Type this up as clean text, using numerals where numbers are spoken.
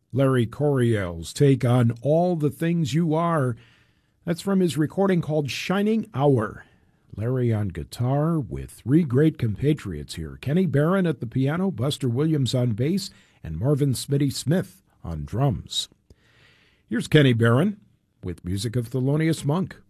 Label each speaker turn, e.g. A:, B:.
A: Larry Coryell's take on All the Things You Are. That's from his recording called Shining Hour. Larry on guitar with three great compatriots here. Kenny Barron at the piano, Buster Williams on bass, and Marvin Smitty Smith on drums. Here's Kenny Barron with music of Thelonious Monk.